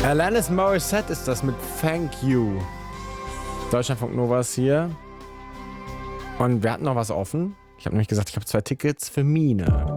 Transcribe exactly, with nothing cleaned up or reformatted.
Alanis Morissette ist das mit Thank You. Deutschlandfunk Nova ist hier. Und wir hatten noch was offen. Ich habe nämlich gesagt, ich habe zwei Tickets für Mine.